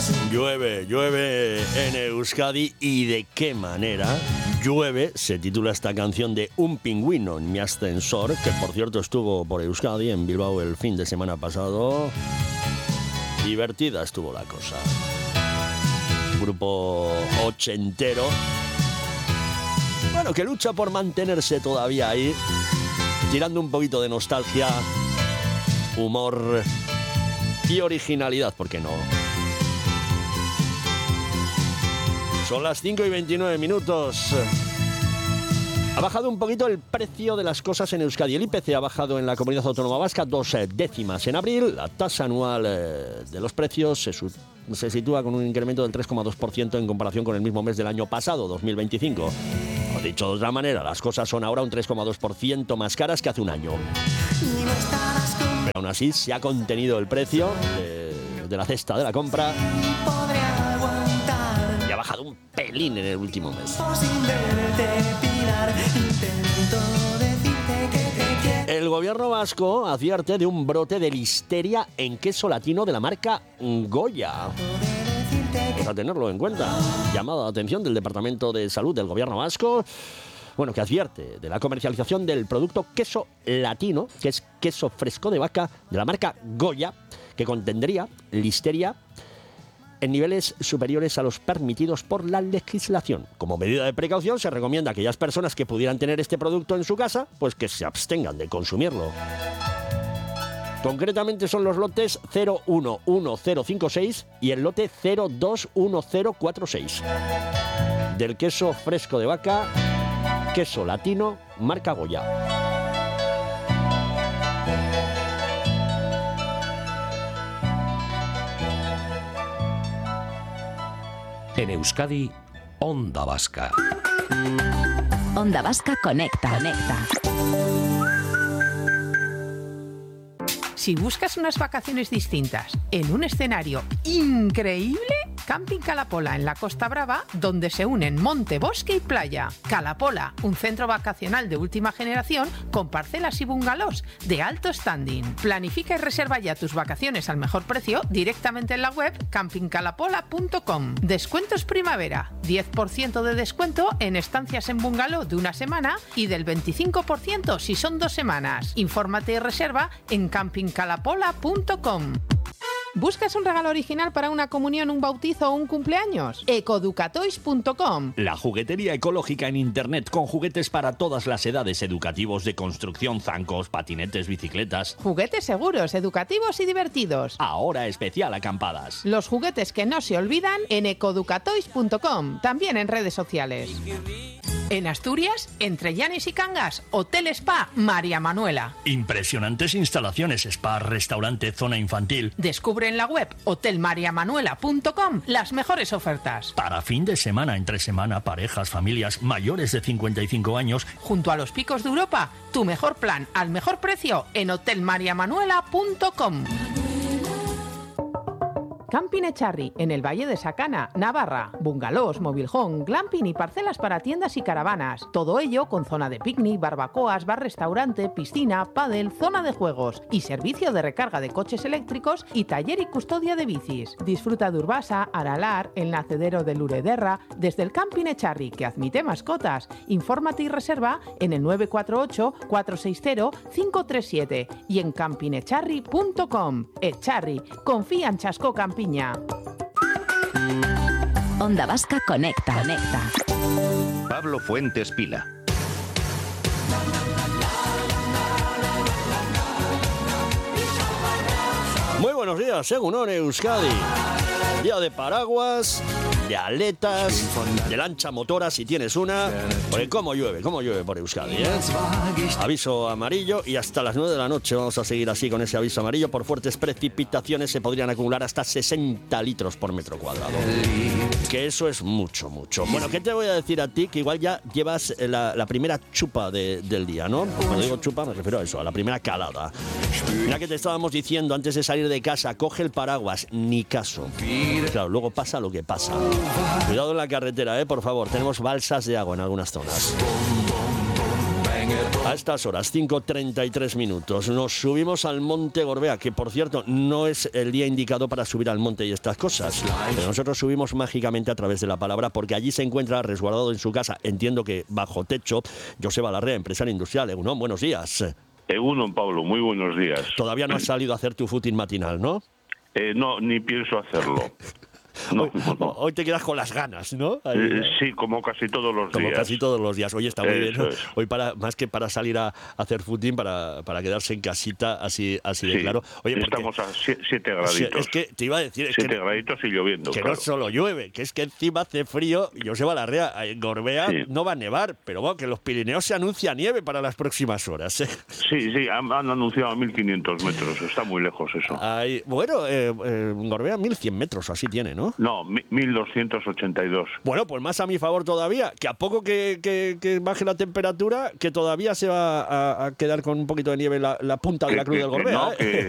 Llueve en Euskadi, y de qué manera. Llueve, se titula esta canción de Un pingüino en mi ascensor, que por cierto estuvo por Euskadi, en Bilbao, el fin de semana pasado. Divertida estuvo la cosa. Grupo ochentero, bueno, que lucha por mantenerse todavía ahí, tirando un poquito de nostalgia, humor y originalidad, ¿por qué no? Son las 5:29 minutos. Ha bajado un poquito el precio de las cosas en Euskadi. El IPC ha bajado en la Comunidad Autónoma Vasca 2 décimas en abril. La tasa anual de los precios se sitúa con un incremento del 3,2% en comparación con el mismo mes del año pasado, 2025. O dicho de otra manera, las cosas son ahora un 3,2% más caras que hace un año. Pero aún así se ha contenido el precio de la cesta de la compra. Y ha bajado un pelín en el último mes. El gobierno vasco advierte de un brote de listeria en queso latino de la marca Goya. Vamos a tenerlo en cuenta. Llamada de atención del Departamento de Salud del gobierno vasco, bueno, que advierte de la comercialización del producto queso latino, que es queso fresco de vaca de la marca Goya, que contendría listeria en niveles superiores a los permitidos por la legislación. Como medida de precaución, se recomienda a aquellas personas que pudieran tener este producto en su casa, pues que se abstengan de consumirlo. Concretamente son los lotes 011056 y el lote 021046 del queso fresco de vaca, queso latino, marca Goya. En Euskadi, Onda Vasca. Onda Vasca conecta. Si buscas unas vacaciones distintas en un escenario increíble, Camping Calapola en la Costa Brava, donde se unen monte, bosque y playa. Calapola, un centro vacacional de última generación con parcelas y bungalows de alto standing. Planifica y reserva ya tus vacaciones al mejor precio directamente en la web campingcalapola.com. Descuentos primavera, 10% de descuento en estancias en bungalow de una semana y del 25% si son 2 semanas. Infórmate y reserva en campingcalapola.com. ¿Buscas un regalo original para una comunión, un bautizo o un cumpleaños? Ecoducatoys.com. La juguetería ecológica en internet con juguetes para todas las edades, educativos, de construcción, zancos, patinetes, bicicletas. Juguetes seguros, educativos y divertidos. Ahora especial acampadas. Los juguetes que no se olvidan en ecoducatoys.com, también en redes sociales. En Asturias, entre Llanes y Cangas, Hotel Spa María Manuela. Impresionantes instalaciones, spa, restaurante, zona infantil. Descubre en la web hotelmariamanuela.com las mejores ofertas. Para fin de semana, entre semana, parejas, familias mayores de 55 años. Junto a los picos de Europa, tu mejor plan al mejor precio en hotelmariamanuela.com. Camping Echarri, en el Valle de Sacana, Navarra. Bungalows, mobilhome, glamping y parcelas para tiendas y caravanas. Todo ello con zona de picnic, barbacoas, bar-restaurante, piscina, pádel, zona de juegos y servicio de recarga de coches eléctricos y taller y custodia de bicis. Disfruta de Urbasa, Aralar, el nacedero de Lurederra, desde el Camping Echarri, que admite mascotas. Infórmate y reserva en el 948-460-537 y en campingecharri.com. Echarri, confía en Chasco Campiña. Onda Vasca conecta. Pablo Fuentes Pila. Muy buenos días, Egunon Euskadi. Día de paraguas, de aletas, de lancha motora si tienes una. Porque cómo llueve por Euskadi, ¿eh? Aviso amarillo y hasta las 9 de la noche vamos a seguir así con ese aviso amarillo. Por fuertes precipitaciones se podrían acumular hasta 60 litros por metro cuadrado. Que eso es mucho. Bueno, ¿qué te voy a decir a ti? Que igual ya llevas la primera chupa del día, ¿no? Cuando digo chupa me refiero a eso, a la primera calada. Mira que te estábamos diciendo antes de salir de casa, coge el paraguas, ni caso. Claro, luego pasa lo que pasa. Cuidado en la carretera, por favor. Tenemos balsas de agua en algunas zonas. A estas horas, 5:33 minutos, nos subimos al Monte Gorbea, que por cierto no es el día indicado para subir al monte y estas cosas. Pero nosotros subimos mágicamente a través de la palabra, porque allí se encuentra resguardado en su casa, entiendo que bajo techo, Joseba Larrea, empresario industrial. Egunon, buenos días. Egunon, Pablo, muy buenos días. Todavía no has salido a hacer tu footing matinal, ¿no? No, ni pienso hacerlo. No. Hoy te quedas con las ganas, ¿no? Sí, como casi todos los días. Como casi todos los días. Hoy está muy bien, ¿no? Es. Hoy más que para salir a hacer footing, para quedarse en casita, así de claro. Oye, estamos a 7 graditos. Es que te iba a decir... 7 graditos y lloviendo, que claro. no solo llueve, que es que encima hace frío. Joseba Larrea, en Gorbea no va a nevar, pero bueno, que en los Pirineos se anuncia nieve para las próximas horas. Sí, han anunciado a 1.500 metros. Está muy lejos eso. Bueno, en Gorbea 1.100 metros, así tiene, ¿no? No, 1.282. Bueno, pues más a mi favor todavía, que a poco que baje la temperatura, que todavía se va a quedar con un poquito de nieve la punta de la cruz del Gorbea.